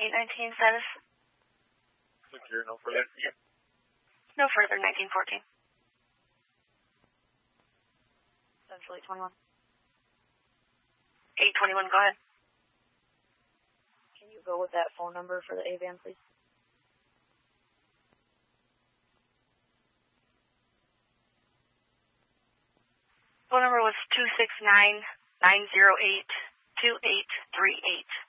819 status. Secure, no further. No further, 1914. Central 821. 821, go ahead. Can you go with that phone number for the A-van, please? Phone number was 269-908-2838.